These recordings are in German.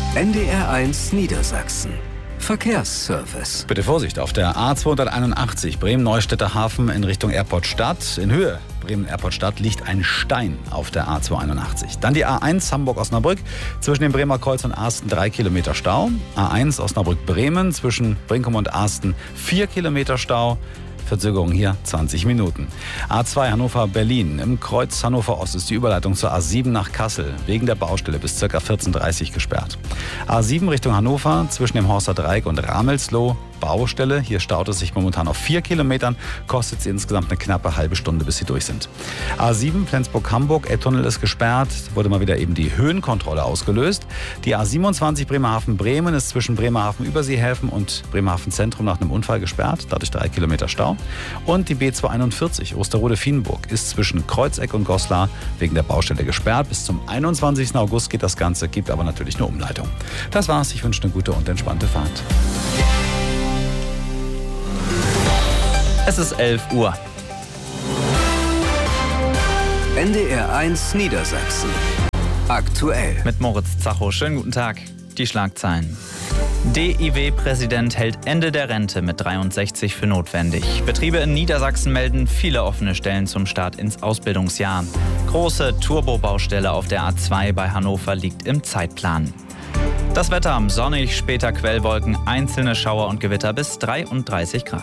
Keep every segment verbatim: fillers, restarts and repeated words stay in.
N D R eins Niedersachsen. Verkehrsservice. Bitte Vorsicht auf der A zweihunderteinundachtzig Bremen-Neustädter Hafen in Richtung Airport-Stadt. In Höhe Bremen-Airport-Stadt liegt ein Stein auf der A zweihunderteinundachtzig. Dann die A eins Hamburg-Osnabrück. Zwischen dem Bremer Kreuz und Arsten drei Kilometer Stau. A eins Osnabrück-Bremen zwischen Brinkum und Arsten vier Kilometer Stau. Verzögerung hier zwanzig Minuten. A zwei Hannover-Berlin. Im Kreuz Hannover-Ost ist die Überleitung zur A sieben nach Kassel wegen der Baustelle bis ca. vierzehn Uhr dreißig gesperrt. A sieben Richtung Hannover zwischen dem Horster Dreieck und Ramelsloh. Baustelle. Hier staut es sich momentan auf vier Kilometern. Kostet sie insgesamt eine knappe halbe Stunde, bis sie durch sind. A sieben Flensburg-Hamburg. Elbtunnel ist gesperrt. Wurde mal wieder eben die Höhenkontrolle ausgelöst. Die A siebenundzwanzig Bremerhaven-Bremen ist zwischen Bremerhaven-Überseehäfen und Bremerhaven-Zentrum nach einem Unfall gesperrt. Dadurch drei Kilometer Stau. Und die B zweihunderteinundvierzig Osterode-Fienburg ist zwischen Kreuzeck und Goslar wegen der Baustelle gesperrt. Bis zum einundzwanzigsten August geht das Ganze, gibt aber natürlich eine Umleitung. Das war's. Ich wünsche eine gute und entspannte Fahrt. Es ist elf Uhr. N D R eins Niedersachsen. Aktuell. Mit Moritz Zacho. Schönen guten Tag. Die Schlagzeilen. D I W-Präsident hält Ende der Rente mit dreiundsechzig für notwendig. Betriebe in Niedersachsen melden viele offene Stellen zum Start ins Ausbildungsjahr. Große Turbobaustelle auf der A zwei bei Hannover liegt im Zeitplan. Das Wetter: sonnig, später Quellwolken, einzelne Schauer und Gewitter bis dreiunddreißig Grad.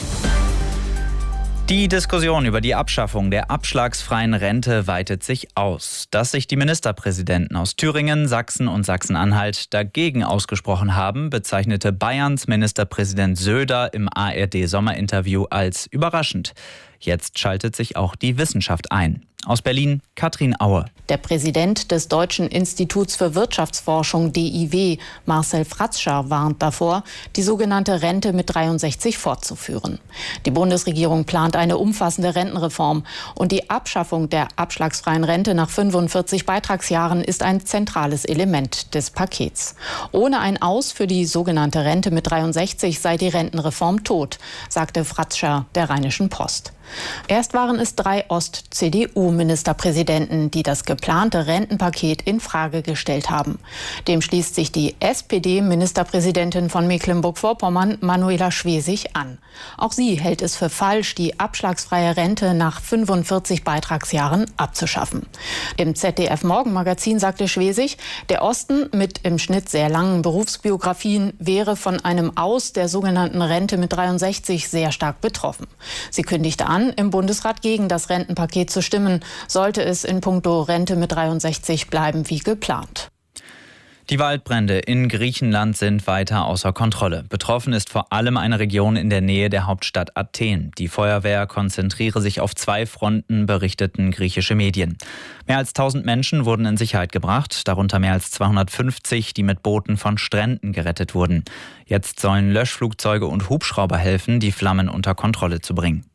Die Diskussion über die Abschaffung der abschlagsfreien Rente weitet sich aus. Dass sich die Ministerpräsidenten aus Thüringen, Sachsen und Sachsen-Anhalt dagegen ausgesprochen haben, bezeichnete Bayerns Ministerpräsident Söder im A R D-Sommerinterview als überraschend. Jetzt schaltet sich auch die Wissenschaft ein. Aus Berlin, Katrin Aue. Der Präsident des Deutschen Instituts für Wirtschaftsforschung D I W, Marcel Fratzscher, warnt davor, die sogenannte Rente mit dreiundsechzig fortzuführen. Die Bundesregierung plant eine umfassende Rentenreform und die Abschaffung der abschlagsfreien Rente nach fünfundvierzig Beitragsjahren ist ein zentrales Element des Pakets. Ohne ein Aus für die sogenannte Rente mit dreiundsechzig sei die Rentenreform tot, sagte Fratzscher der Rheinischen Post. Erst waren es drei Ost-C D U-Ministerpräsidenten, die das geplante Rentenpaket in Frage gestellt haben. Dem schließt sich die S P D-Ministerpräsidentin von Mecklenburg-Vorpommern, Manuela Schwesig, an. Auch sie hält es für falsch, die abschlagsfreie Rente nach fünfundvierzig Beitragsjahren abzuschaffen. Im Z D F-Morgenmagazin sagte Schwesig, der Osten mit im Schnitt sehr langen Berufsbiografien wäre von einem Aus der sogenannten Rente mit dreiundsechzig sehr stark betroffen. Sie kündigte an, im Bundesrat gegen das Rentenpaket zu stimmen, sollte es in puncto Rente mit dreiundsechzig bleiben wie geplant. Die Waldbrände in Griechenland sind weiter außer Kontrolle. Betroffen ist vor allem eine Region in der Nähe der Hauptstadt Athen. Die Feuerwehr konzentriere sich auf zwei Fronten, berichteten griechische Medien. Mehr als tausend Menschen wurden in Sicherheit gebracht, darunter mehr als zweihundertfünfzig, die mit Booten von Stränden gerettet wurden. Jetzt sollen Löschflugzeuge und Hubschrauber helfen, die Flammen unter Kontrolle zu bringen.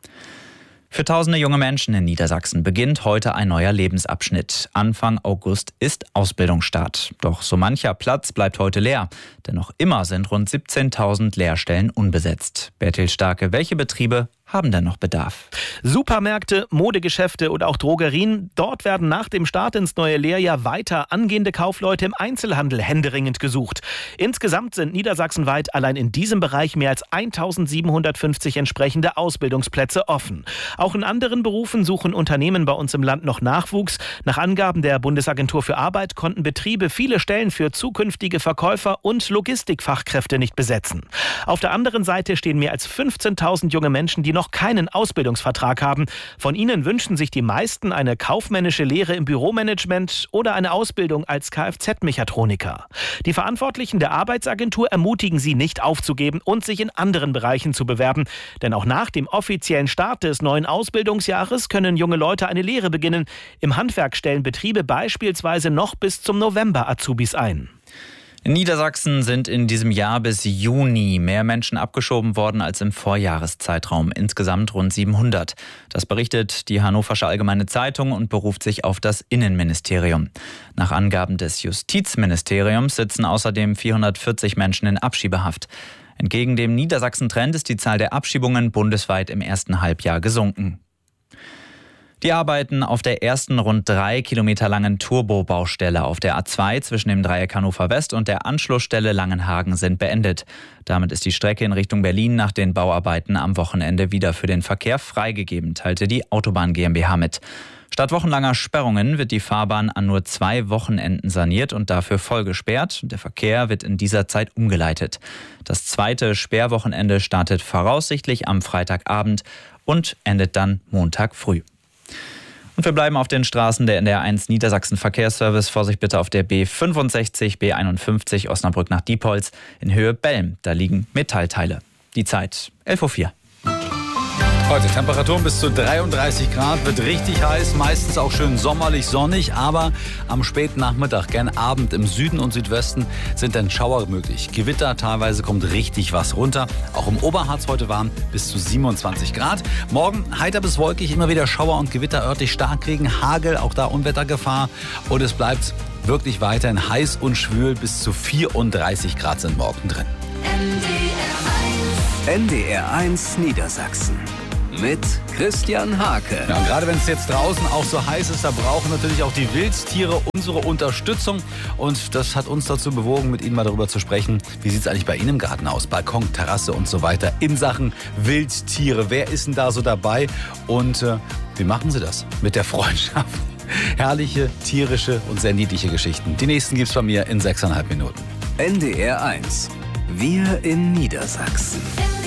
Für tausende junge Menschen in Niedersachsen beginnt heute ein neuer Lebensabschnitt. Anfang August ist Ausbildungsstart. Doch so mancher Platz bleibt heute leer. Denn noch immer sind rund siebzehntausend Lehrstellen unbesetzt. Bertil Starke, welche Betriebe haben denn noch Bedarf? Supermärkte, Modegeschäfte oder auch Drogerien. Dort werden nach dem Start ins neue Lehrjahr weiter angehende Kaufleute im Einzelhandel händeringend gesucht. Insgesamt sind niedersachsenweit allein in diesem Bereich mehr als eintausendsiebenhundertfünfzig entsprechende Ausbildungsplätze offen. Auch in anderen Berufen suchen Unternehmen bei uns im Land noch Nachwuchs. Nach Angaben der Bundesagentur für Arbeit konnten Betriebe viele Stellen für zukünftige Verkäufer und Logistikfachkräfte nicht besetzen. Auf der anderen Seite stehen mehr als fünfzehntausend junge Menschen, die noch keinen Ausbildungsvertrag haben. Von ihnen wünschen sich die meisten eine kaufmännische Lehre im Büromanagement oder eine Ausbildung als Kfz-Mechatroniker. Die Verantwortlichen der Arbeitsagentur ermutigen sie, nicht aufzugeben und sich in anderen Bereichen zu bewerben. Denn auch nach dem offiziellen Start des neuen Ausbildungsjahres können junge Leute eine Lehre beginnen. Im Handwerk stellen Betriebe beispielsweise noch bis zum November Azubis ein. In Niedersachsen sind in diesem Jahr bis Juni mehr Menschen abgeschoben worden als im Vorjahreszeitraum, insgesamt rund siebenhundert. Das berichtet die Hannoversche Allgemeine Zeitung und beruft sich auf das Innenministerium. Nach Angaben des Justizministeriums sitzen außerdem vierhundertvierzig Menschen in Abschiebehaft. Entgegen dem Niedersachsen-Trend ist die Zahl der Abschiebungen bundesweit im ersten Halbjahr gesunken. Die Arbeiten auf der ersten rund drei Kilometer langen Turbo-Baustelle auf der A zwei zwischen dem Dreieck Hannover West und der Anschlussstelle Langenhagen sind beendet. Damit ist die Strecke in Richtung Berlin nach den Bauarbeiten am Wochenende wieder für den Verkehr freigegeben, teilte die Autobahn GmbH mit. Statt wochenlanger Sperrungen wird die Fahrbahn an nur zwei Wochenenden saniert und dafür voll gesperrt. Der Verkehr wird in dieser Zeit umgeleitet. Das zweite Sperrwochenende startet voraussichtlich am Freitagabend und endet dann Montag früh. Und wir bleiben auf den Straßen der N D R eins Niedersachsen Verkehrsservice. Vorsicht bitte auf der B fünfundsechzig, B einundfünfzig Osnabrück nach Diepholz in Höhe Belm. Da liegen Metallteile. Die Zeit elf Uhr vier. Heute Temperaturen bis zu dreiunddreißig Grad, wird richtig heiß, meistens auch schön sommerlich, sonnig, aber am späten Nachmittag, gern Abend im Süden und Südwesten sind dann Schauer möglich. Gewitter, teilweise kommt richtig was runter. Auch im Oberharz heute warm, bis zu siebenundzwanzig Grad. Morgen heiter bis wolkig, immer wieder Schauer und Gewitter, örtlich Starkregen, Hagel, auch da Unwettergefahr. Und es bleibt wirklich weiterhin heiß und schwül, bis zu vierunddreißig Grad sind morgen drin. N D R eins Niedersachsen mit Christian Hake. Ja, und gerade wenn es jetzt draußen auch so heiß ist, da brauchen natürlich auch die Wildtiere unsere Unterstützung. Und das hat uns dazu bewogen, mit Ihnen mal darüber zu sprechen, wie sieht es eigentlich bei Ihnen im Garten aus? Balkon, Terrasse und so weiter in Sachen Wildtiere. Wer ist denn da so dabei? Und äh, wie machen Sie das mit der Freundschaft? Herrliche, tierische und sehr niedliche Geschichten. Die nächsten gibt's bei mir in sechseinhalb Minuten. N D R eins. Wir in Niedersachsen.